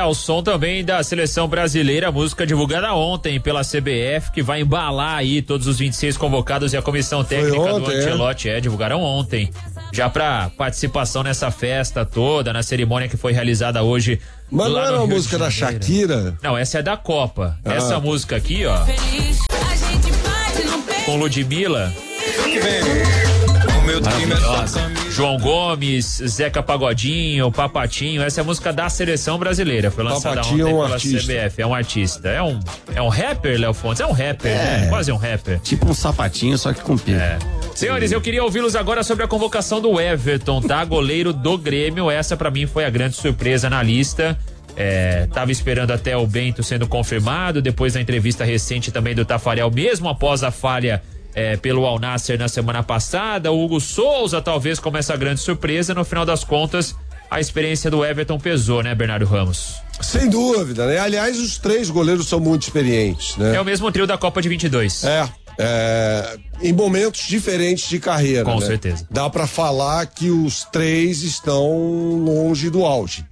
O som também da seleção brasileira, a música divulgada ontem pela CBF, que vai embalar aí todos os 26 convocados e a comissão técnica ontem, do Ancelotti, divulgaram ontem, já pra participação nessa festa toda, na cerimônia que foi realizada hoje. Mas não era uma música da Shakira? Não, essa é da Copa. Essa música aqui, ó, com Ludmilla. João Gomes, Zeca Pagodinho, Papatinho, essa é a música da seleção brasileira, foi lançada ontem pela CBF, é um artista, é um rapper, Léo Fontes, é um rapper, quase um rapper. Tipo um sapatinho, só que com pico. Senhores, eu queria ouvi-los agora sobre a convocação do Everton, tá? Goleiro do Grêmio, essa pra mim foi a grande surpresa na lista. Tava esperando até o Bento sendo confirmado, depois da entrevista recente também do Tafarel, mesmo após a falha pelo Al Nassr na semana passada, o Hugo Souza talvez como essa grande surpresa. No final das contas, a experiência do Everton pesou, né, Bernardo Ramos? Sem dúvida, né? Aliás, os 3 goleiros são muito experientes, né? É o mesmo trio da Copa de 22. Em momentos diferentes de carreira. Com né? certeza. Dá pra falar que os 3 estão longe do auge.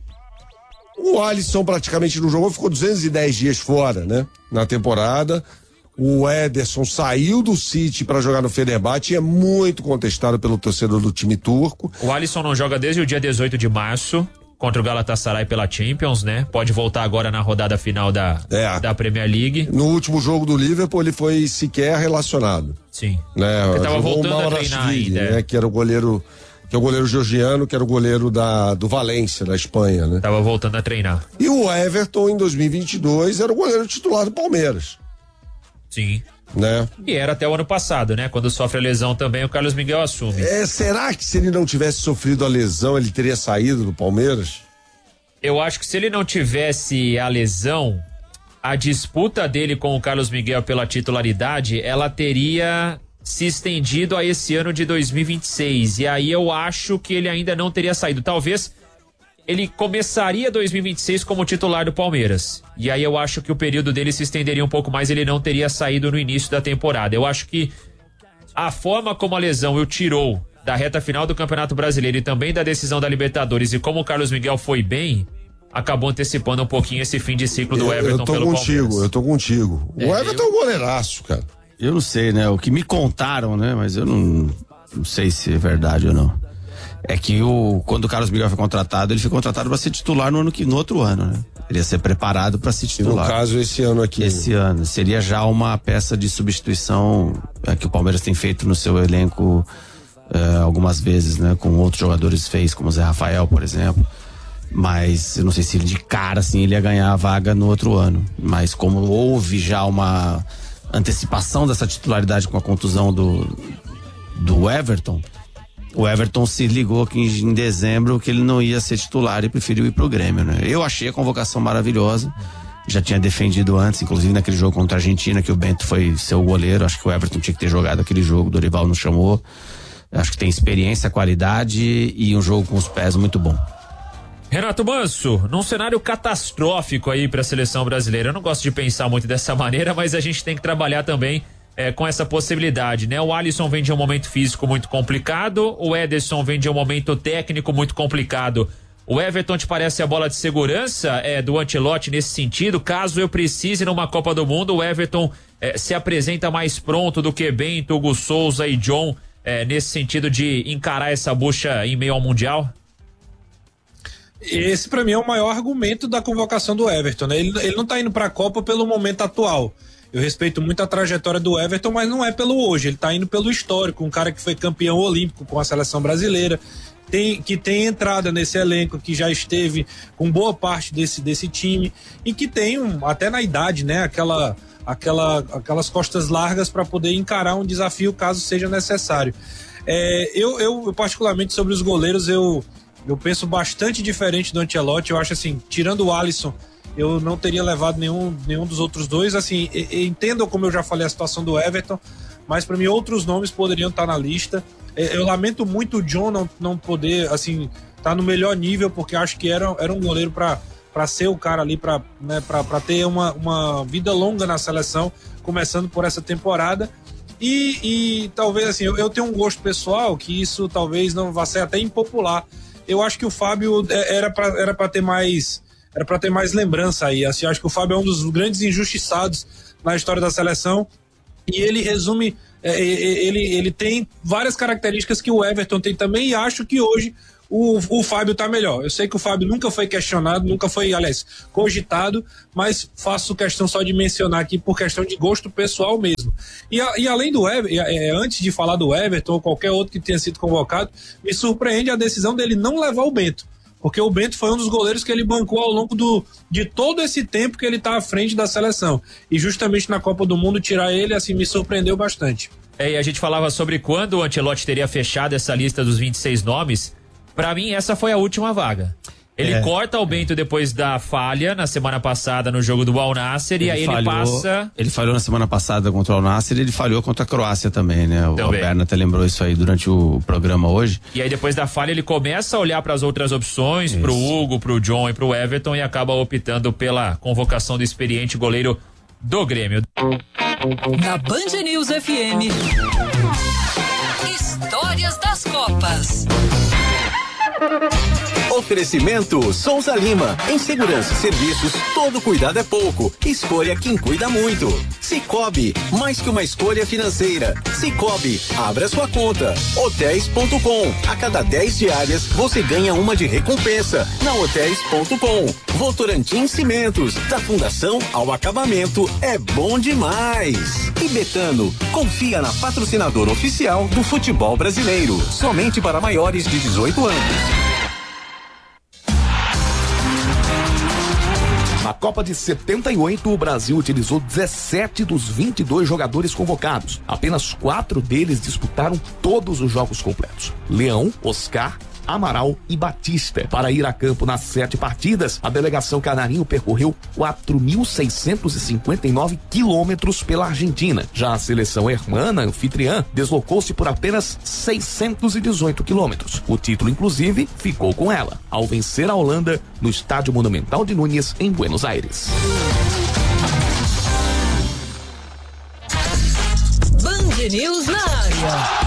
O Alisson praticamente não jogou, ficou 210 dias fora, né? Na temporada. O Ederson saiu do City para jogar no Fenerbahçe e é muito contestado pelo torcedor do time turco. O Alisson não joga desde o dia 18 de março contra o Galatasaray pela Champions, né? Pode voltar agora na rodada final da Premier League. No último jogo do Liverpool ele foi sequer relacionado. Sim. Né? Ele tava voltando a treinar ainda. Né? Que era o goleiro, que é o goleiro georgiano, que era o goleiro do Valência, da Espanha, né? Tava voltando a treinar. E o Everton em 2022 era o goleiro titular do Palmeiras. Sim. Né? E era até o ano passado, né? Quando sofre a lesão também, o Carlos Miguel assume. Será que se ele não tivesse sofrido a lesão, ele teria saído do Palmeiras? Eu acho que se ele não tivesse a lesão, a disputa dele com o Carlos Miguel pela titularidade, ela teria se estendido a esse ano de 2026. E aí eu acho que ele ainda não teria saído. Talvez ele começaria 2026 como titular do Palmeiras. E aí eu acho que o período dele se estenderia um pouco mais, ele não teria saído no início da temporada. Eu acho que a forma como a lesão o tirou da reta final do Campeonato Brasileiro e também da decisão da Libertadores, e como o Carlos Miguel foi bem, acabou antecipando um pouquinho esse fim de ciclo do Everton pelo Palmeiras. Eu tô contigo. O Everton é um goleiraço, cara. Eu não sei, né? O que me contaram, né? Mas eu não sei se é verdade ou não. É que quando o Carlos Miguel foi contratado, ele foi contratado para ser titular no outro ano, né? Ele ia ser preparado para ser titular. E no caso, esse ano aqui. Esse ano. Seria já uma peça de substituição que o Palmeiras tem feito no seu elenco algumas vezes, né? Com outros jogadores fez, como o Zé Rafael, por exemplo. Mas eu não sei se ele de cara, assim, ele ia ganhar a vaga no outro ano. Mas como houve já uma antecipação dessa titularidade com a contusão do Everton, o Everton se ligou aqui em dezembro que ele não ia ser titular e preferiu ir pro Grêmio, né? Eu achei a convocação maravilhosa, já tinha defendido antes, inclusive naquele jogo contra a Argentina, que o Bento foi seu goleiro. Acho que o Everton tinha que ter jogado aquele jogo, o Dorival não chamou. Acho que tem experiência, qualidade e um jogo com os pés muito bom. Renato Manso, num cenário catastrófico aí para a seleção brasileira, eu não gosto de pensar muito dessa maneira, mas a gente tem que trabalhar também com essa possibilidade, né? O Alisson vem de um momento físico muito complicado, o Ederson vem de um momento técnico muito complicado. O Everton te parece a bola de segurança do Ancelotti nesse sentido? Caso eu precise numa Copa do Mundo, o Everton se apresenta mais pronto do que Bento, Hugo Souza e John, nesse sentido de encarar essa bucha em meio ao Mundial? Esse pra mim é o maior argumento da convocação do Everton, né? Ele não tá indo pra Copa pelo momento atual. Eu respeito muito a trajetória do Everton, mas não é pelo hoje, ele tá indo pelo histórico, um cara que foi campeão olímpico com a seleção brasileira, que tem entrada nesse elenco, que já esteve com boa parte desse time e que tem até na idade, né, aquelas costas largas para poder encarar um desafio caso seja necessário. Eu particularmente sobre os goleiros, eu penso bastante diferente do Ancelotti. Eu acho assim, tirando o Alisson, eu não teria levado nenhum dos outros dois. Assim, entendo, como eu já falei, a situação do Everton, mas para mim outros nomes poderiam estar na lista. Eu lamento muito o John não poder, assim, estar no melhor nível, porque acho que era um goleiro para ser o cara ali, para ter uma vida longa na seleção, começando por essa temporada. E talvez, assim, eu tenho um gosto pessoal que isso talvez não vá ser até impopular. Eu acho que o Fábio era para ter mais era para ter mais lembrança aí. Assim, acho que o Fábio é um dos grandes injustiçados na história da seleção, e ele resume, ele tem várias características que o Everton tem também, e acho que hoje o Fábio tá melhor. Eu sei que o Fábio nunca foi questionado, nunca foi, aliás, cogitado, mas faço questão só de mencionar aqui por questão de gosto pessoal mesmo. E além do Everton, antes de falar do Everton ou qualquer outro que tenha sido convocado, me surpreende a decisão dele não levar o Bento, porque o Bento foi um dos goleiros que ele bancou ao longo de todo esse tempo que ele tá à frente da seleção. E justamente na Copa do Mundo tirar ele, assim, me surpreendeu bastante. E a gente falava sobre quando o Ancelotti teria fechado essa lista dos 26 nomes. Pra mim, essa foi a última vaga. Ele corta o Bento depois da falha na semana passada no jogo do Al Nassr, e aí ele passa... Ele falhou na semana passada contra o Al Nassr e ele falhou contra a Croácia também, né? O Alberto até lembrou isso aí durante o programa hoje. E aí depois da falha ele começa a olhar para as outras opções, pro Hugo, pro John e pro Everton, e acaba optando pela convocação do experiente goleiro do Grêmio. Na Band News FM, Histórias das Copas. Oferecimento Souza Lima. Em segurança e serviços, todo cuidado é pouco. Escolha quem cuida muito. Cicobi, mais que uma escolha financeira. Cicobi, abra sua conta. Hotéis.com. A cada 10 diárias, você ganha uma de recompensa. Na Hotéis.com. Votorantim Cimentos. Da fundação ao acabamento, é bom demais. E Betano, confia na patrocinadora oficial do futebol brasileiro. Somente para maiores de 18 anos. Na Copa de 78, o Brasil utilizou 17 dos 22 jogadores convocados. Apenas 4 deles disputaram todos os jogos completos: Leão, Oscar, Amaral e Batista. Para ir a campo nas 7 partidas, a delegação canarinho percorreu 4.659 quilômetros pela Argentina. Já a seleção hermana, anfitriã, deslocou-se por apenas 618 quilômetros. O título, inclusive, ficou com ela, ao vencer a Holanda no Estádio Monumental de Núñez, em Buenos Aires. Band News na área.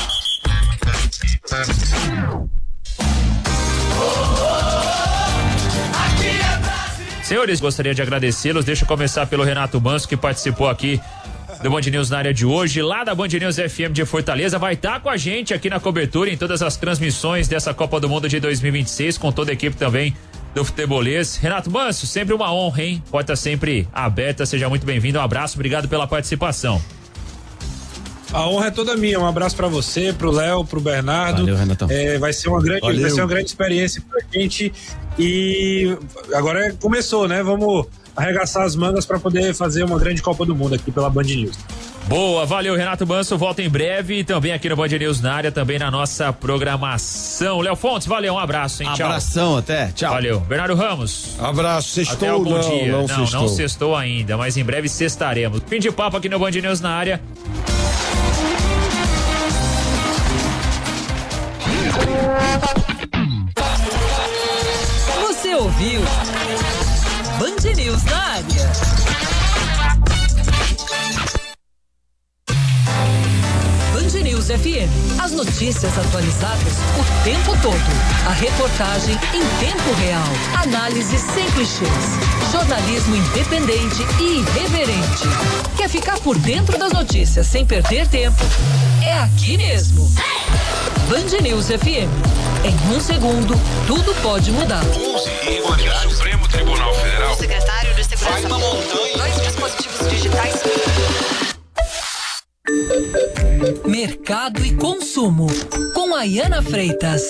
Senhores, gostaria de agradecê-los. Deixa eu começar pelo Renato Manso, que participou aqui do Band News na área de hoje, lá da Band News FM de Fortaleza. Vai estar com a gente aqui na cobertura em todas as transmissões dessa Copa do Mundo de 2026, com toda a equipe também do Futebolês. Renato Manso, sempre uma honra, hein? Porta sempre aberta, seja muito bem-vindo. Um abraço, obrigado pela participação. A honra é toda minha. Um abraço pra você, pro Léo, pro Bernardo. Valeu, Renatão. Vai ser uma grande experiência pra gente. E agora começou, né? Vamos arregaçar as mangas pra poder fazer uma grande Copa do Mundo aqui pela Band News. Boa, valeu, Renato Manso. Volta em breve também aqui no Band News na área, também na nossa programação. Léo Fontes, valeu, um abraço, hein? Tchau. Abração, até. Tchau. Valeu. Bernardo Ramos. Abraço, sextou. Até algum dia. Não sextou ainda, mas em breve sextaremos. Fim de papo aqui no Band News na área. Você ouviu Band News na área. Band News FM. As notícias atualizadas o tempo todo. A reportagem em tempo real. Análise sem clichês. Jornalismo independente e irreverente. Quer ficar por dentro das notícias sem perder tempo? É aqui mesmo. Band News FM. Em um segundo, tudo pode mudar. O Supremo Tribunal Federal. O secretário de Segurança. Vai uma montanha. 2 dispositivos digitais. Mercado e consumo. Com Ayana Freitas.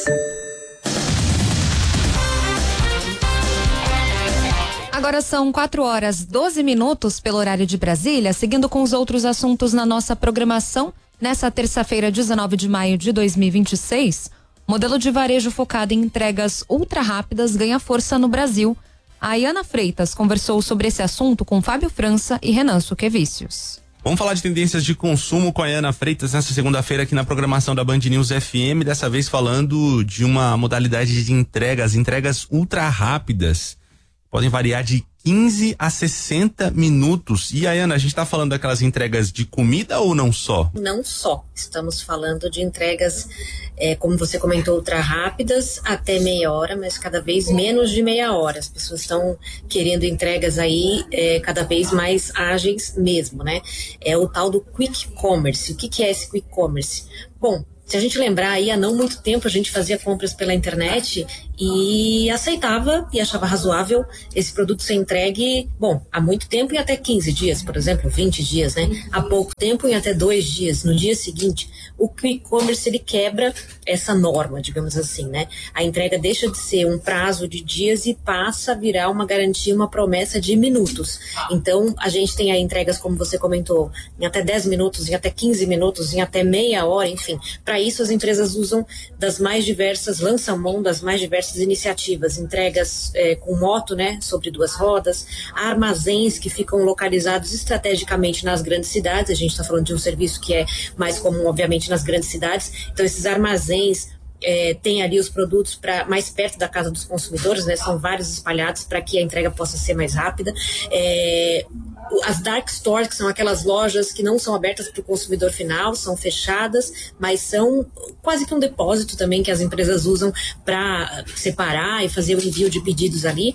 Agora são 4h12 pelo horário de Brasília, seguindo com os outros assuntos na nossa programação. Nessa terça-feira, 19 de maio de 2026, modelo de varejo focado em entregas ultra rápidas ganha força no Brasil. A Ayana Freitas conversou sobre esse assunto com Fábio França e Renan Suquevicius. Vamos falar de tendências de consumo com a Ayana Freitas nessa segunda-feira aqui na programação da Band News FM, dessa vez falando de uma modalidade de entregas ultra rápidas. podem variar de 15 a 60 minutos. E aí, Ana, a gente tá falando daquelas entregas de comida ou não só? Não só. Estamos falando de entregas, como você comentou, ultra rápidas, até meia hora, mas cada vez menos de meia hora. As pessoas estão querendo entregas aí cada vez mais ágeis mesmo, né? É o tal do Quick Commerce. O que é esse Quick Commerce? Bom, se a gente lembrar aí, há não muito tempo a gente fazia compras pela internet e aceitava e achava razoável esse produto ser entregue, bom, há muito tempo em até 15 dias, por exemplo, 20 dias, né? Há pouco tempo em até 2 dias. No dia seguinte, o e-commerce, ele quebra essa norma, digamos assim, né? A entrega deixa de ser um prazo de dias e passa a virar uma garantia, uma promessa de minutos. Então, a gente tem aí entregas, como você comentou, em até 10 minutos, em até 15 minutos, em até meia hora, enfim. Para isso, as empresas usam das mais diversas, lançam mão das mais diversas iniciativas, entregas com moto, né, sobre 2 rodas, armazéns que ficam localizados estrategicamente nas grandes cidades. A gente está falando de um serviço que é mais comum, obviamente, nas grandes cidades. Então, esses armazéns tem ali os produtos mais perto da casa dos consumidores, né? São vários espalhados para que a entrega possa ser mais rápida. As dark stores, que são aquelas lojas que não são abertas para o consumidor final, são fechadas, mas são quase que um depósito também que as empresas usam para separar e fazer o envio de pedidos ali.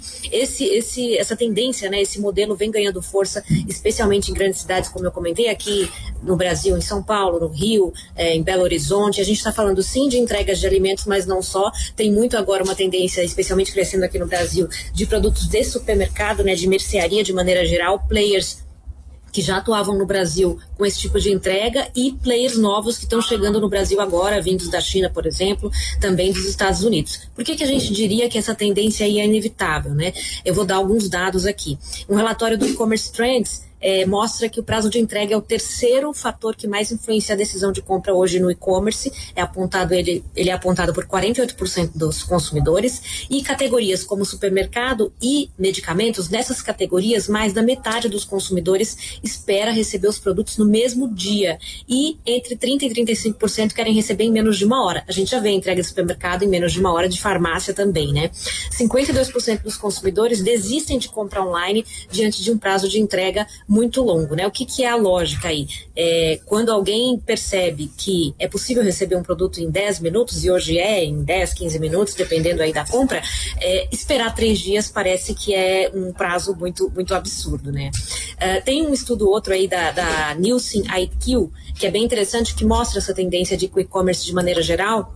Essa tendência, né, esse modelo vem ganhando força, especialmente em grandes cidades, como eu comentei aqui no Brasil, em São Paulo, no Rio, em Belo Horizonte. A gente está falando sim de entregas de alimentos, mas não só. Tem muito agora uma tendência, especialmente crescendo aqui no Brasil, de produtos de supermercado, né, de mercearia de maneira geral, players que já atuavam no Brasil com esse tipo de entrega e players novos que estão chegando no Brasil agora, vindos da China, por exemplo, também dos Estados Unidos. Por que a gente diria que essa tendência aí é inevitável, né? Eu vou dar alguns dados aqui. Um relatório do E-Commerce Trends mostra que o prazo de entrega é o terceiro fator que mais influencia a decisão de compra hoje no e-commerce. Ele é apontado por 48% dos consumidores, e categorias como supermercado e medicamentos, nessas categorias, mais da metade dos consumidores espera receber os produtos no mesmo dia, e entre 30% e 35% querem receber em menos de 1 hora. A gente já vê entrega de supermercado em menos de 1 hora, de farmácia também, né? 52% dos consumidores desistem de compra online diante de um prazo de entrega muito longo, né? O que é a lógica aí? Quando alguém percebe que é possível receber um produto em 10 minutos, e hoje em 10, 15 minutos, dependendo aí da compra, esperar 3 dias parece que é um prazo muito, muito absurdo, né? Tem um estudo outro aí da Nielsen IQ, que é bem interessante, que mostra essa tendência de e-commerce de maneira geral,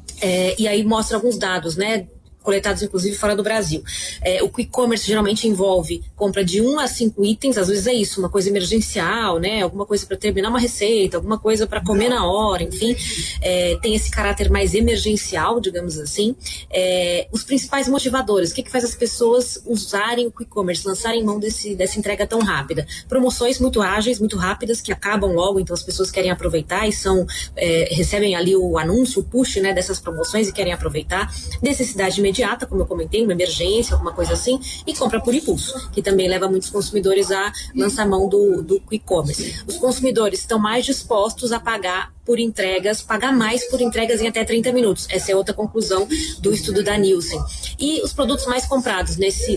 e aí mostra alguns dados, né? Coletados inclusive fora do Brasil. O quick commerce geralmente envolve compra de 1 a 5 itens, às vezes é isso, uma coisa emergencial, né? Alguma coisa para terminar uma receita, alguma coisa para comer na hora, enfim. Tem esse caráter mais emergencial, digamos assim. Os principais motivadores, o que faz as pessoas usarem o quick commerce, lançarem mão dessa entrega tão rápida? Promoções muito ágeis, muito rápidas, que acabam logo, então as pessoas querem aproveitar e recebem ali o anúncio, o push, né, dessas promoções e querem aproveitar. Necessidade imediata, como eu comentei, uma emergência, alguma coisa assim, e compra por impulso, que também leva muitos consumidores a lançar mão do quick commerce. Os consumidores estão mais dispostos a pagar mais por entregas em até 30 minutos. Essa é outra conclusão do estudo da Nielsen. E os produtos mais comprados nesse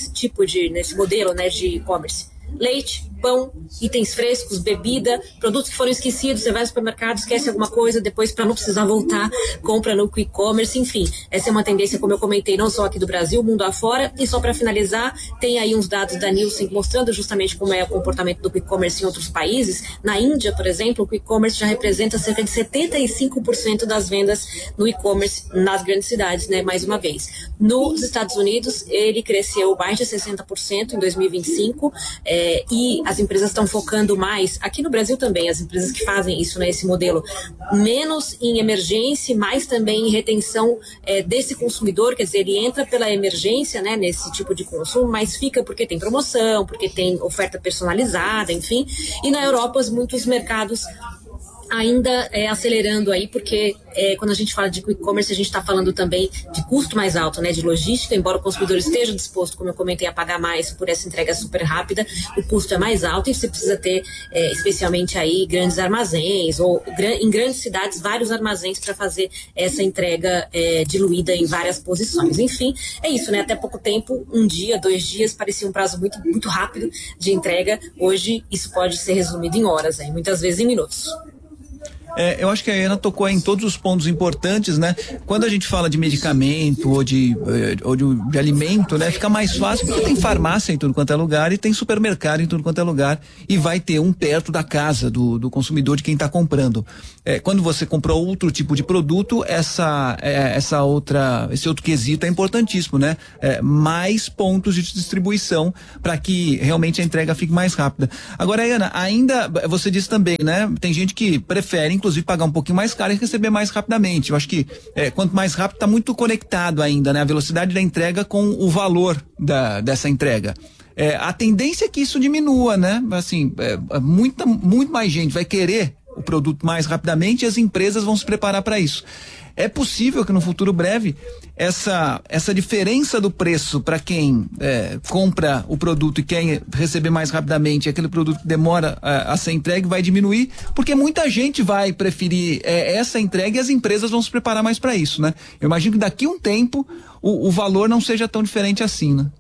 modelo, né, de e-commerce: leite, pão, itens frescos, bebida, produtos que foram esquecidos. Você vai no supermercado, esquece alguma coisa, depois, para não precisar voltar, compra no quick commerce. Enfim, essa é uma tendência, como eu comentei, não só aqui do Brasil, mundo afora. E só para finalizar, tem aí uns dados da Nielsen mostrando justamente como é o comportamento do quick commerce em outros países. Na Índia, por exemplo, o quick commerce já representa cerca de 75% das vendas no e-commerce nas grandes cidades, né? Mais uma vez. Nos Estados Unidos, ele cresceu mais de 60% em 2025, e as empresas estão focando mais, aqui no Brasil também, as empresas que fazem isso, né, esse modelo, menos em emergência, mais também em retenção desse consumidor. Quer dizer, ele entra pela emergência, né, nesse tipo de consumo, mas fica porque tem promoção, porque tem oferta personalizada, enfim. E na Europa, muitos mercados ainda acelerando aí, porque quando a gente fala de e-commerce, a gente está falando também de custo mais alto, né, de logística, embora o consumidor esteja disposto, como eu comentei, a pagar mais por essa entrega super rápida, o custo é mais alto e você precisa ter, especialmente aí, grandes armazéns, ou em grandes cidades, vários armazéns para fazer essa entrega diluída em várias posições. Enfim, é isso, né, até pouco tempo, 1 dia, 2 dias, parecia um prazo muito, muito rápido de entrega. Hoje, isso pode ser resumido em horas, muitas vezes em minutos. Eu acho que a Ana tocou em todos os pontos importantes, né? Quando a gente fala de medicamento ou de alimento, né? Fica mais fácil porque tem farmácia em tudo quanto é lugar e tem supermercado em tudo quanto é lugar e vai ter um perto da casa do consumidor, de quem está comprando. Quando você comprou outro tipo de produto, esse outro quesito é importantíssimo, né? Mais pontos de distribuição para que realmente a entrega fique mais rápida. Agora, Ana, ainda você disse também, né? Tem gente que prefere inclusive pagar um pouquinho mais caro e receber mais rapidamente. Eu acho que quanto mais rápido, está muito conectado ainda, né? A velocidade da entrega com o valor dessa entrega. A tendência é que isso diminua, né? Assim, muito mais gente vai querer o produto mais rapidamente e as empresas vão se preparar para isso. É possível que no futuro breve essa diferença do preço para quem compra o produto e quer receber mais rapidamente, aquele produto que demora a ser entregue, vai diminuir, porque muita gente vai preferir essa entrega e as empresas vão se preparar mais para isso, né? Eu imagino que daqui a um tempo o valor não seja tão diferente assim, né?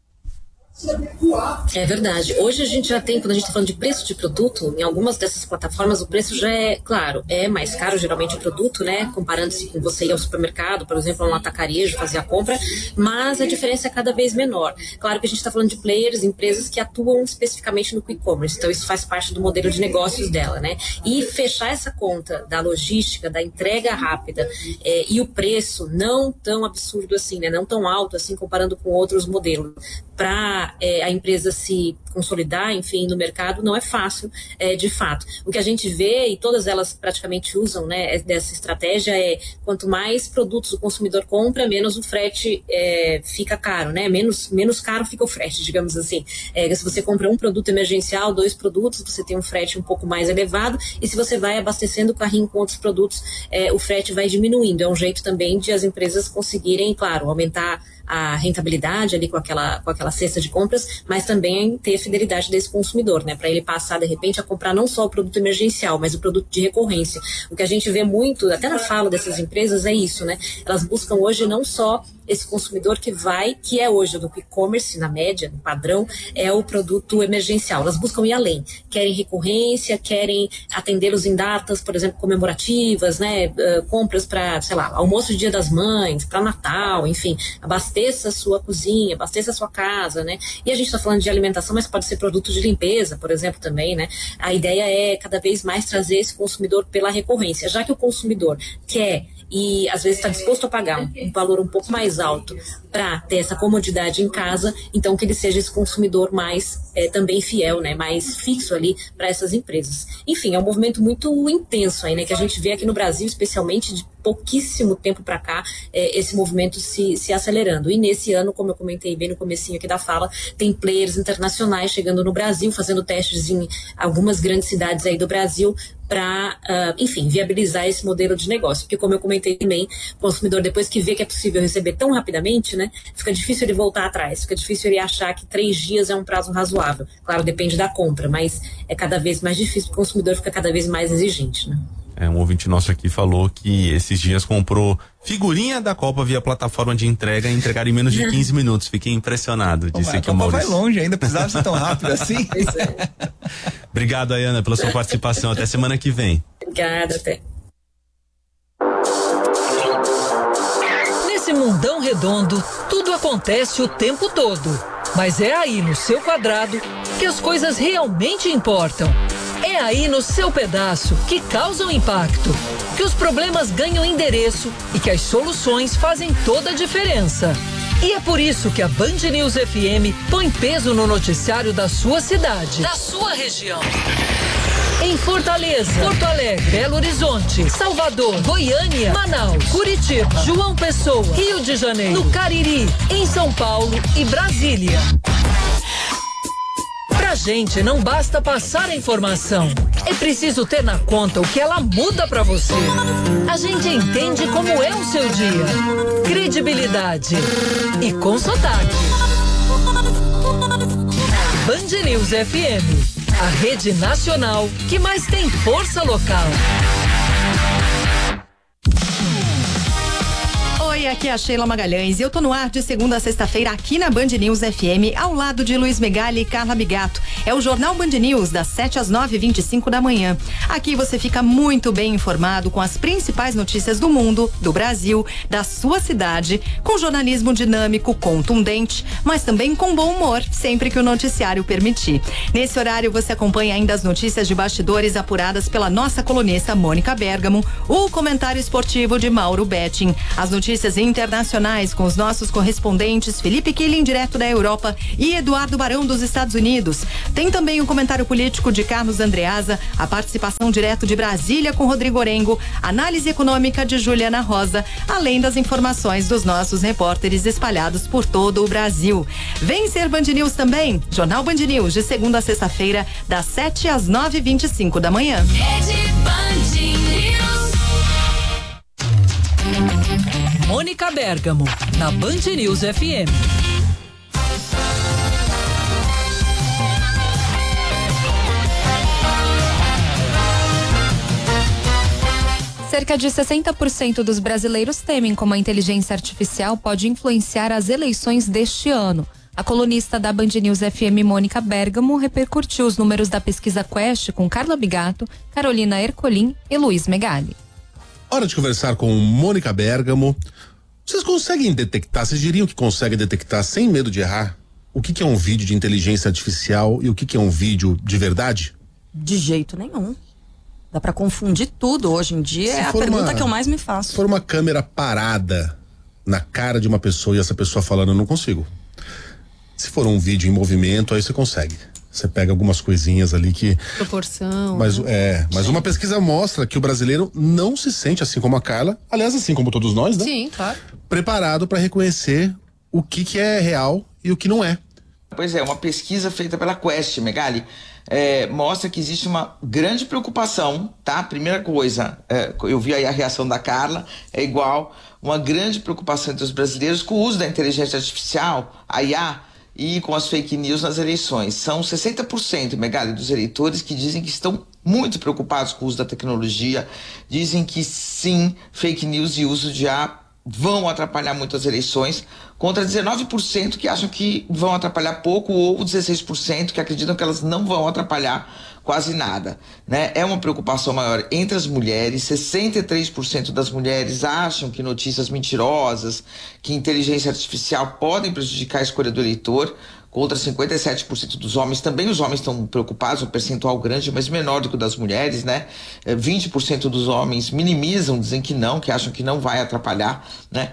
É verdade. Hoje a gente já tem, quando a gente está falando de preço de produto, em algumas dessas plataformas o preço já claro, é mais caro geralmente o produto, né? Comparando-se com você ir ao supermercado, por exemplo, a um atacarejo, fazer a compra, mas a diferença é cada vez menor. Claro que a gente está falando de players, empresas que atuam especificamente no e-commerce, então isso faz parte do modelo de negócios dela, né? E fechar essa conta da logística, da entrega rápida e o preço não tão absurdo assim, né? Não tão alto assim, comparando com outros modelos, para a empresa se consolidar, enfim, no mercado, não é fácil, de fato. O que a gente vê, e todas elas praticamente usam, né, dessa estratégia, quanto mais produtos o consumidor compra, menos o frete fica caro, né? Menos caro fica o frete, digamos assim. Se você compra um produto emergencial, 2 produtos, você tem um frete um pouco mais elevado, e se você vai abastecendo o carrinho com outros produtos, o frete vai diminuindo. É um jeito também de as empresas conseguirem, claro, aumentar a rentabilidade ali com aquela cesta de compras, mas também ter a fidelidade desse consumidor, né? Para ele passar, de repente, a comprar não só o produto emergencial, mas o produto de recorrência. O que a gente vê muito, até na fala dessas empresas, é isso, né? Elas buscam hoje não só esse consumidor que é hoje do e-commerce, na média, no padrão, é o produto emergencial. Elas buscam ir além. Querem recorrência, querem atendê-los em datas, por exemplo, comemorativas, né? Compras para, sei lá, almoço de Dia das Mães, para Natal, enfim, abasteça a sua cozinha, abasteça a sua casa, né? E a gente está falando de alimentação, mas pode ser produto de limpeza, por exemplo, também, né? A ideia é cada vez mais trazer esse consumidor pela recorrência, já que o consumidor quer e às vezes está disposto a pagar um valor um pouco mais alto para ter essa comodidade em casa, então que ele seja esse consumidor mais também fiel, né, mais fixo ali para essas empresas. Enfim, é um movimento muito intenso aí, né, que a gente vê aqui no Brasil, especialmente de pouquíssimo tempo para cá, esse movimento se acelerando. E nesse ano, como eu comentei bem no comecinho aqui da fala, tem players internacionais chegando no Brasil, fazendo testes em algumas grandes cidades aí do Brasil para, enfim, viabilizar esse modelo de negócio. Porque, como eu comentei também, o consumidor, depois que vê que é possível receber tão rapidamente, né, fica difícil ele voltar atrás, fica difícil ele achar que 3 dias é um prazo razoável. Claro, depende da compra, mas é cada vez mais difícil, o consumidor fica cada vez mais exigente, né? Um ouvinte nosso aqui falou que esses dias comprou figurinha da Copa via plataforma de entrega e entregaram em menos de 15 minutos. Fiquei impressionado, disse aqui o Maurício. Vai longe, ainda precisava ser tão rápido assim. Obrigado, Ayana, pela sua participação. Até semana que vem. Obrigada, até. Nesse mundão redondo, tudo acontece o tempo todo. Mas é aí no seu quadrado que as coisas realmente importam. É aí no seu pedaço que causam impacto, que os problemas ganham endereço e que as soluções fazem toda a diferença. E é por isso que a Band News FM põe peso no noticiário da sua cidade, da sua região. Em Fortaleza, Porto Alegre, Belo Horizonte, Salvador, Goiânia, Manaus, Curitiba, João Pessoa, Rio de Janeiro, no Cariri, em São Paulo e Brasília. Pra gente, não basta passar a informação. É preciso ter na conta o que ela muda pra você. A gente entende como é o seu dia. Credibilidade. E com sotaque. Band News FM. A rede nacional que mais tem força local. Oi, aqui é a Sheila Magalhães e eu tô no ar de segunda a sexta-feira aqui na Band News FM, ao lado de Luiz Megali e Carla Bigato. É o Jornal Band News, das 7 às 9h25 da manhã. Aqui você fica muito bem informado com as principais notícias do mundo, do Brasil, da sua cidade, com jornalismo dinâmico, contundente, mas também com bom humor, sempre que o noticiário permitir. Nesse horário você acompanha ainda as notícias de bastidores apuradas pela nossa colunista Mônica Bergamo, o comentário esportivo de Mauro Betting, as notícias internacionais com os nossos correspondentes Felipe Killing, direto da Europa, e Eduardo Barão, dos Estados Unidos. Tem também o comentário político de Carlos Andreasa, a participação direto de Brasília com Rodrigo Orengo, análise econômica de Juliana Rosa, além das informações dos nossos repórteres espalhados por todo o Brasil. Vem ser Band News também, Jornal Band News, de segunda a sexta-feira, das 7 às 9h25 da manhã. Rede Band News. Mônica Bergamo, na Band News FM. Cerca de 60% dos brasileiros temem como a inteligência artificial pode influenciar as eleições deste ano. A colunista da Band News FM, Mônica Bergamo, repercutiu os números da pesquisa Quest com Carla Bigato, Carolina Ercolim e Luiz Megali. Hora de conversar com Mônica Bergamo. Vocês conseguem detectar, vocês diriam que conseguem detectar sem medo de errar o que é um vídeo de inteligência artificial e o que é um vídeo de verdade? De jeito nenhum. Dá pra confundir tudo hoje em dia, é a pergunta que eu mais me faço. Se for uma câmera parada na cara de uma pessoa e essa pessoa falando, eu não consigo. Se for um vídeo em movimento, aí você consegue. Você pega algumas coisinhas ali que... Proporção. Mas uma pesquisa mostra que o brasileiro não se sente, assim como a Carla, aliás, assim como todos nós, né? Sim, claro. Preparado para reconhecer o que é real e o que não é. Pois é, uma pesquisa feita pela Quest, Megali, mostra que existe uma grande preocupação, tá? Primeira coisa, eu vi aí a reação da Carla, é igual, uma grande preocupação entre os brasileiros com o uso da inteligência artificial, a IA, e com as fake news nas eleições. São 60%, Megali, dos eleitores que dizem que estão muito preocupados com o uso da tecnologia, dizem que sim, fake news e uso de IA vão atrapalhar muito as eleições, contra 19% que acham que vão atrapalhar pouco, ou 16% que acreditam que elas não vão atrapalhar quase nada, né? É uma preocupação maior entre as mulheres. 63% das mulheres acham que notícias mentirosas, que inteligência artificial podem prejudicar a escolha do eleitor, contra 57% dos homens. Também os homens estão preocupados, um percentual grande, mas menor do que o das mulheres, né? 20% dos homens minimizam, dizem que não, que acham que não vai atrapalhar, né?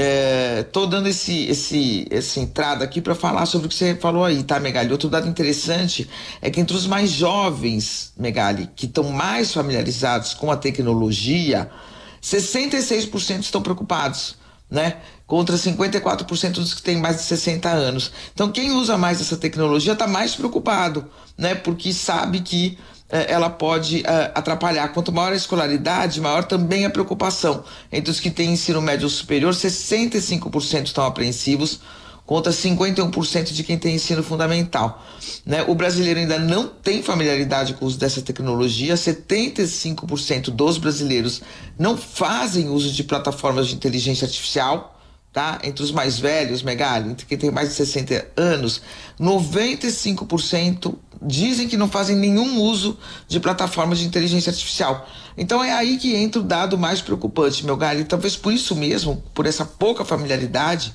Tô dando essa entrada aqui para falar sobre o que você falou aí, tá, Megali? Outro dado interessante é que entre os mais jovens, Megali, que estão mais familiarizados com a tecnologia, 66% estão preocupados, né? Contra 54% dos que têm mais de 60 anos. Então, quem usa mais essa tecnologia está mais preocupado, né? Porque sabe que ela pode atrapalhar. Quanto maior a escolaridade, maior também a preocupação. Entre os que têm ensino médio superior, 65% estão apreensivos, contra 51% de quem tem ensino fundamental, né? O brasileiro ainda não tem familiaridade com o uso dessa tecnologia. 75% dos brasileiros não fazem uso de plataformas de inteligência artificial, tá? Entre os mais velhos, Megali, entre quem tem mais de 60 anos, 95% dizem que não fazem nenhum uso de plataformas de inteligência artificial. Então é aí que entra o dado mais preocupante, Megali. Talvez por isso mesmo, por essa pouca familiaridade,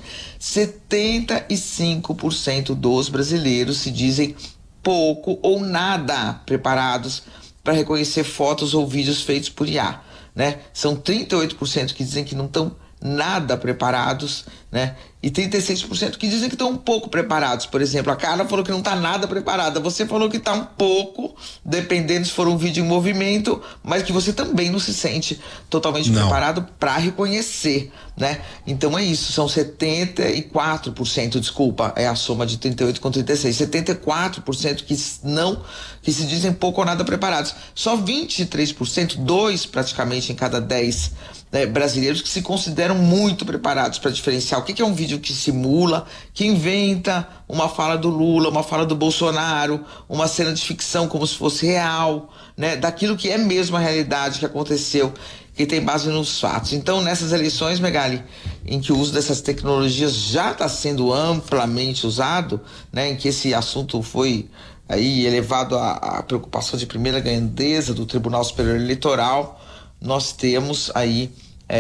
75% dos brasileiros se dizem pouco ou nada preparados para reconhecer fotos ou vídeos feitos por IA, né? São 38% que dizem que não estão nada preparados, né? E 36% que dizem que estão um pouco preparados. Por exemplo, a Carla falou que não está nada preparada. Você falou que está um pouco, dependendo se for um vídeo em movimento, mas que você também não se sente totalmente preparado para reconhecer, né? Então é isso, são 74%, desculpa, é a soma de 38 com 36. 74% que se dizem pouco ou nada preparados. Só 23%, 2 praticamente em cada 10 brasileiros que se consideram muito preparados para diferenciar o que é um vídeo que simula, que inventa uma fala do Lula, uma fala do Bolsonaro, uma cena de ficção como se fosse real, né? Daquilo que é mesmo a realidade que aconteceu, que tem base nos fatos. Então, nessas eleições, Megali, em que o uso dessas tecnologias já está sendo amplamente usado, né? Em que esse assunto foi aí elevado à preocupação de primeira grandeza do Tribunal Superior Eleitoral, nós temos aí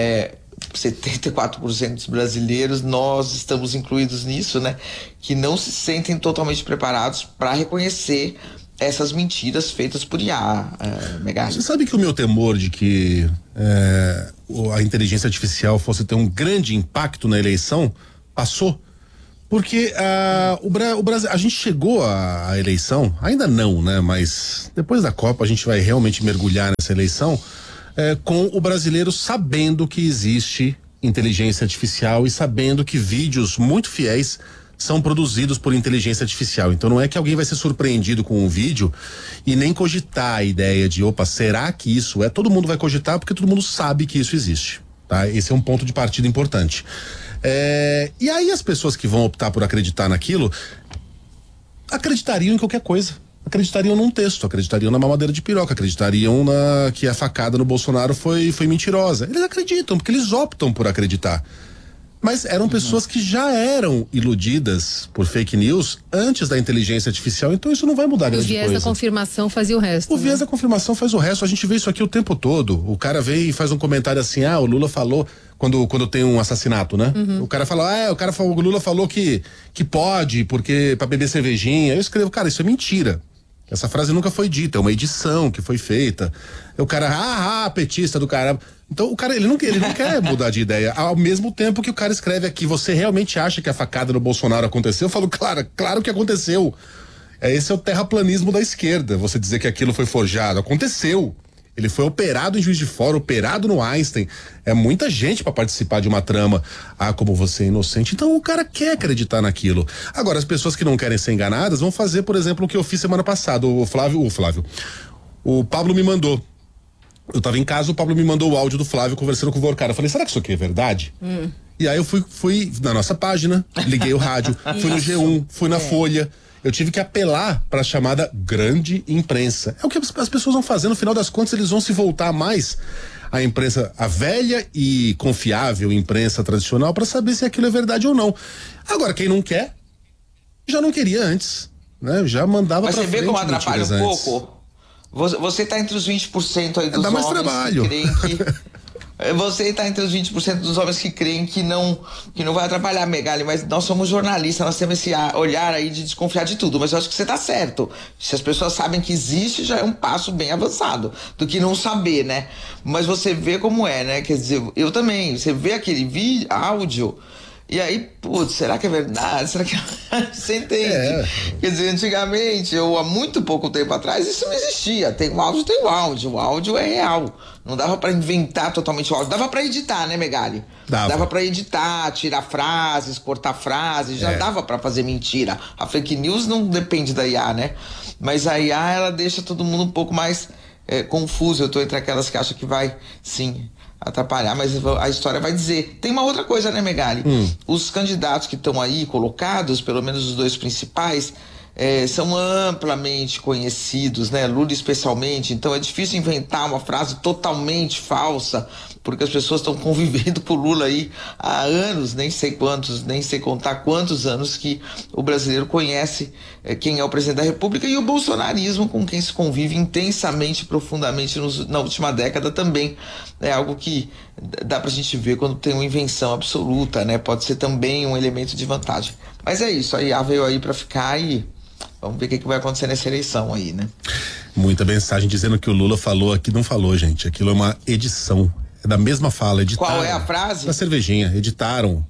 74% dos brasileiros, nós estamos incluídos nisso, né? Que não se sentem totalmente preparados para reconhecer essas mentiras feitas por IA, Megali. Você sabe que o meu temor de que a inteligência artificial fosse ter um grande impacto na eleição passou? Porque o Brasil, a gente chegou à eleição, ainda não, né? Mas depois da Copa a gente vai realmente mergulhar nessa eleição com o brasileiro sabendo que existe inteligência artificial e sabendo que vídeos muito fiéis são produzidos por inteligência artificial. Então não é que alguém vai ser surpreendido com um vídeo e nem cogitar a ideia de, opa, será que isso é? Todo mundo vai cogitar porque todo mundo sabe que isso existe, tá? Esse é um ponto de partida importante. E aí as pessoas que vão optar por acreditar naquilo acreditariam em qualquer coisa. Acreditariam num texto, acreditariam na mamadeira de piroca, acreditariam que a facada no Bolsonaro foi mentirosa. Eles acreditam, porque eles optam por acreditar. Mas eram pessoas que já eram iludidas por fake news antes da inteligência artificial, então isso não vai mudar grande coisa. O viés da confirmação fazia o resto. O viés da confirmação faz o resto, a gente vê isso aqui o tempo todo. O cara vem e faz um comentário assim, o Lula falou, quando tem um assassinato, né? O cara fala, o Lula falou que pode, porque pra beber cervejinha. Eu escrevo, cara, isso é mentira. Essa frase nunca foi dita, é uma edição que foi feita. O cara, petista do caramba. Então o cara, ele não quer mudar de ideia. Ao mesmo tempo que o cara escreve aqui, você realmente acha que a facada no Bolsonaro aconteceu? Eu falo, claro que aconteceu. Esse é o terraplanismo da esquerda, você dizer que aquilo foi forjado. Aconteceu. Ele foi operado em Juiz de Fora, operado no Einstein. É muita gente para participar de uma trama. Como você é inocente. Então o cara quer acreditar naquilo. Agora, as pessoas que não querem ser enganadas vão fazer, por exemplo, o que eu fiz semana passada. O Pablo me mandou. Eu tava em casa, o Pablo me mandou o áudio do Flávio conversando com o Vorcara. Eu falei, será que isso aqui é verdade? E aí eu fui na nossa página, liguei o rádio, fui no G1, fui na Folha. Eu tive que apelar para a chamada grande imprensa. É o que as pessoas vão fazer, no final das contas eles vão se voltar mais à imprensa, a velha e confiável imprensa tradicional, para saber se aquilo é verdade ou não. Agora, quem não quer, já não queria antes, né? Já mandava para frente. Mas você vê como atrapalha um pouco? Você tá entre os 20% aí dos homens que creem que... Você está entre os 20% dos homens que creem que não vai atrapalhar, Megali, mas nós somos jornalistas, nós temos esse olhar aí de desconfiar de tudo, mas eu acho que você está certo. Se as pessoas sabem que existe, já é um passo bem avançado do que não saber, né? Mas você vê como é, né? Quer dizer, eu também, você vê aquele vídeo, áudio, e aí, putz, será que é verdade? Será que você entende? Quer dizer, antigamente, há muito pouco tempo atrás, isso não existia. Tem o áudio. O áudio é real. Não dava pra inventar totalmente o áudio. Dava pra editar, né, Megali? Dava pra editar, tirar frases, cortar frases. Já dava pra fazer mentira. A fake news não depende da IA, né? Mas a IA, ela deixa todo mundo um pouco mais confuso. Eu tô entre aquelas que acham que vai, sim, atrapalhar, mas a história vai dizer. Tem uma outra coisa, né, Megali? Os candidatos que estão aí colocados, pelo menos os dois principais, são amplamente conhecidos, né? Lula especialmente, então é difícil inventar uma frase totalmente falsa, porque as pessoas estão convivendo com o Lula aí há anos, nem sei contar quantos anos que o brasileiro conhece quem é o presidente da República, e o bolsonarismo com quem se convive intensamente, profundamente na última década também. É algo que dá pra gente ver quando tem uma invenção absoluta, né? Pode ser também um elemento de vantagem. Mas é isso, a IA veio aí pra ficar e vamos ver o que vai acontecer nessa eleição aí, né? Muita mensagem dizendo que o Lula falou aqui, não falou, gente. Aquilo é uma edição. É da mesma fala, editaram. Qual é a frase? Da cervejinha, editaram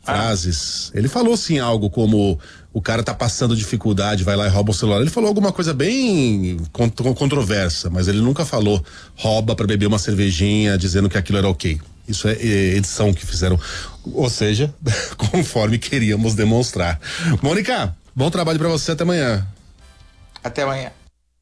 frases. Ele falou sim algo como o cara tá passando dificuldade, vai lá e rouba o celular. Ele falou alguma coisa bem controversa, mas ele nunca falou rouba pra beber uma cervejinha dizendo que aquilo era ok. Isso é edição que fizeram, ou seja, conforme queríamos demonstrar. Mônica, bom trabalho pra você, até amanhã. Até amanhã.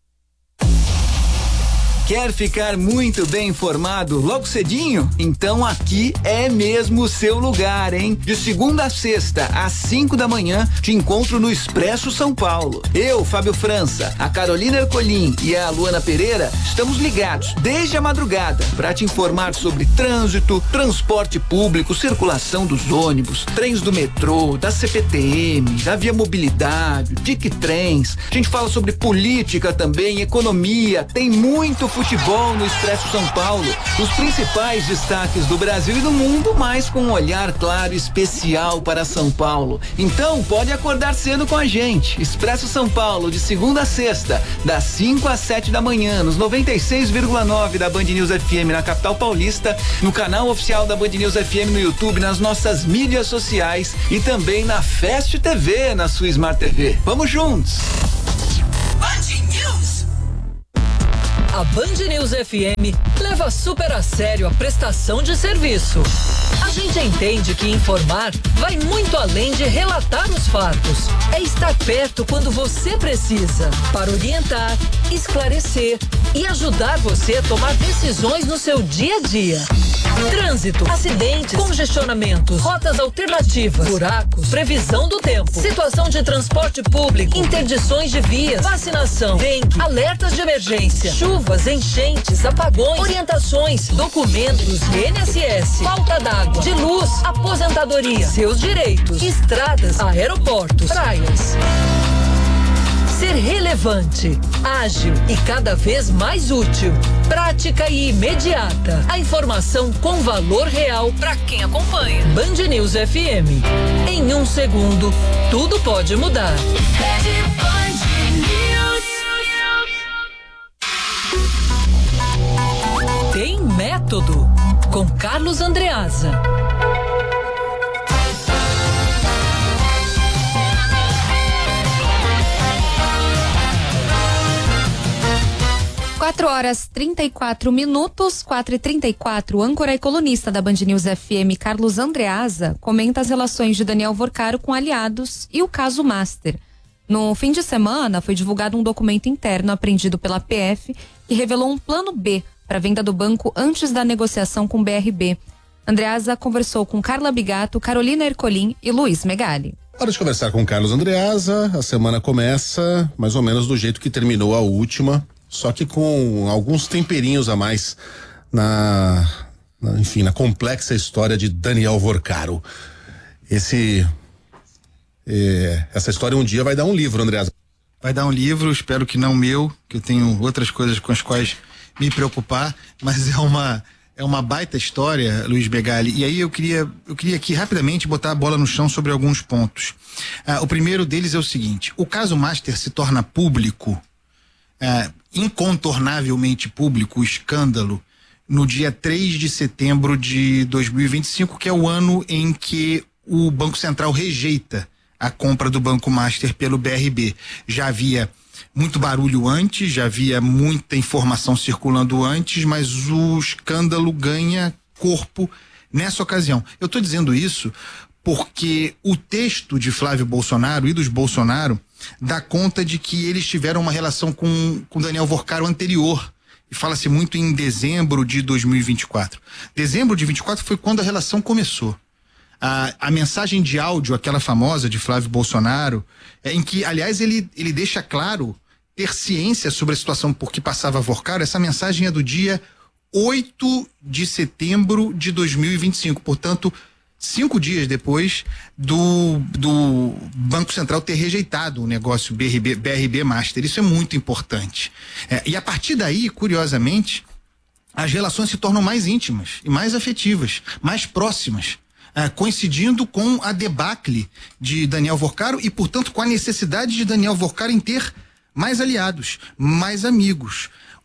Quer ficar muito bem informado logo cedinho? Então aqui é mesmo o seu lugar, hein? De segunda a sexta, às 5 da manhã, te encontro no Expresso São Paulo. Eu, Fábio França, a Carolina Ercolim e a Luana Pereira estamos ligados desde a madrugada para te informar sobre trânsito, transporte público, circulação dos ônibus, trens do metrô, da CPTM, da Via Mobilidade, Dic Trens. A gente fala sobre política também, economia, tem muito futebol no Expresso São Paulo, os principais destaques do Brasil e do mundo, mas com um olhar claro e especial para São Paulo. Então pode acordar cedo com a gente. Expresso São Paulo, de segunda a sexta, das 5 às 7 da manhã, nos 96,9 da Band News FM na capital paulista, no canal oficial da Band News FM no YouTube, nas nossas mídias sociais e também na Fast TV, na sua Smart TV. Vamos juntos! Band News. A Band News FM leva super a sério a prestação de serviço. A gente entende que informar vai muito além de relatar os fatos. É estar perto quando você precisa, para orientar, esclarecer e ajudar você a tomar decisões no seu dia a dia. Trânsito, acidentes, congestionamentos, rotas alternativas, buracos, previsão do tempo, situação de transporte público, interdições de vias, vacinação, dengue, alertas de emergência, chuvas, enchentes, apagões, orientações, documentos, INSS, falta d'água, de luz, aposentadoria, seus direitos, estradas, aeroportos, praias. Ser relevante, ágil e cada vez mais útil. Prática e imediata. A informação com valor real para quem acompanha. Band News FM. Em um segundo, tudo pode mudar. Tem método. Com Carlos Andreasa. 4h34, 4h34, âncora e colunista da Band News FM, Carlos Andreasa, comenta as relações de Daniel Vorcaro com aliados e o caso Master. No fim de semana, foi divulgado um documento interno apreendido pela PF que revelou um plano B para a venda do banco antes da negociação com o BRB. Andreasa conversou com Carla Bigato, Carolina Ercolim e Luiz Megali. Hora de conversar com Carlos Andreasa. A semana começa mais ou menos do jeito que terminou a última, só que com alguns temperinhos a mais na complexa história de Daniel Vorcaro. Essa história um dia vai dar um livro, Andreasa. Vai dar um livro, espero que não meu, que eu tenho outras coisas com as quais me preocupar, mas é uma baita história, Luiz Megali. E aí eu queria aqui rapidamente botar a bola no chão sobre alguns pontos. O primeiro deles é o seguinte: o caso Master se torna público, incontornavelmente público, o escândalo, no dia 3 de setembro de 2025, que é o ano em que o Banco Central rejeita a compra do Banco Master pelo BRB. Já havia muito barulho antes, já havia muita informação circulando antes, mas o escândalo ganha corpo nessa ocasião. Eu estou dizendo isso porque o texto de Flávio Bolsonaro e dos Bolsonaro dá conta de que eles tiveram uma relação com Daniel Vorcaro anterior. E fala-se muito em dezembro de 2024. Dezembro de 24 foi quando a relação começou. A mensagem de áudio, aquela famosa de Flávio Bolsonaro, em que, aliás, ele deixa claro ter ciência sobre a situação por que passava Vorcaro. Essa mensagem é do dia 8 de setembro de 2025, portanto, 5 dias depois do Banco Central ter rejeitado o negócio BRB Master. Isso é muito importante. E a partir daí, curiosamente, as relações se tornam mais íntimas e mais afetivas, mais próximas. Coincidindo com a debacle de Daniel Vorcaro e, portanto, com a necessidade de Daniel Vorcaro em ter mais aliados, mais amigos.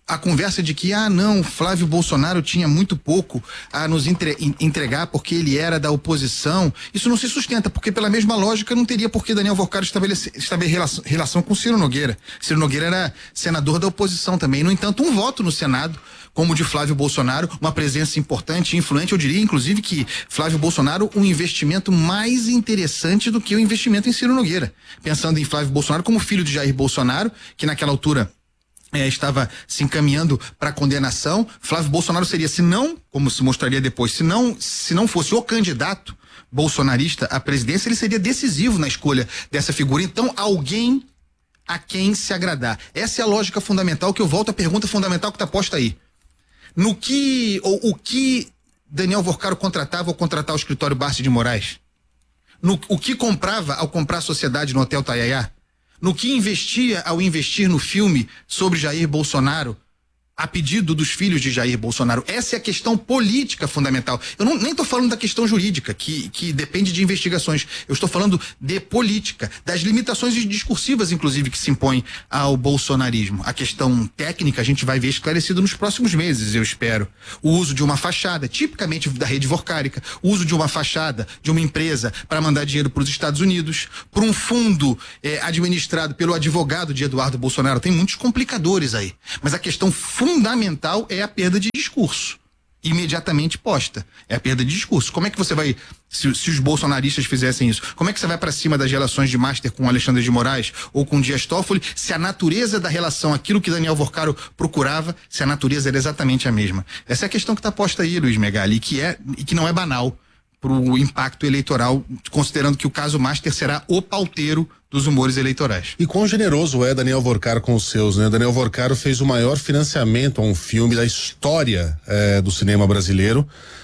a conversa de que, não, Flávio Bolsonaro tinha muito pouco a nos entregar porque ele era da oposição, isso não se sustenta, porque pela mesma lógica não teria por que Daniel Vorcaro estabelecer relação com Ciro Nogueira. Ciro Nogueira era senador da oposição também. No entanto, um voto no Senado, como o de Flávio Bolsonaro, uma presença importante e influente, eu diria inclusive que Flávio Bolsonaro um investimento mais interessante do que o investimento em Ciro Nogueira. Pensando em Flávio Bolsonaro como filho de Jair Bolsonaro, que naquela altura estava se encaminhando para condenação. Flávio Bolsonaro seria, se não, como se mostraria depois, se não fosse o candidato bolsonarista à presidência, ele seria decisivo na escolha dessa figura. Então, alguém a quem se agradar. Essa é a lógica fundamental, que eu volto à pergunta fundamental que está posta aí. O que Daniel Vorcaro contratava ao contratar o escritório Barsi de Moraes? O que comprava ao comprar a sociedade no Hotel Taiaiá? No que investia ao investir no filme sobre Jair Bolsonaro, a pedido dos filhos de Jair Bolsonaro? Essa é a questão política fundamental. Eu nem estou falando da questão jurídica, que depende de investigações. Eu estou falando de política, das limitações discursivas, inclusive, que se impõem ao bolsonarismo. A questão técnica a gente vai ver esclarecido nos próximos meses, eu espero. O uso de uma fachada, tipicamente da rede vorcárica, o uso de uma fachada de uma empresa para mandar dinheiro para os Estados Unidos, para um fundo administrado pelo advogado de Eduardo Bolsonaro. Tem muitos complicadores aí. Mas a questão fundamental é a perda de discurso, imediatamente posta. É a perda de discurso. Como é que você vai, se os bolsonaristas fizessem isso, como é que você vai para cima das relações de Master com Alexandre de Moraes ou com Dias Toffoli, se a natureza da relação, aquilo que Daniel Vorcaro procurava, se a natureza era exatamente a mesma? Essa é a questão que está posta aí, Luiz Megali, e que não é banal para o impacto eleitoral, considerando que o caso Master será o pauteiro dos humores eleitorais. E quão generoso é Daniel Vorcaro com os seus, né? Daniel Vorcaro fez o maior financiamento a um filme da história do cinema brasileiro.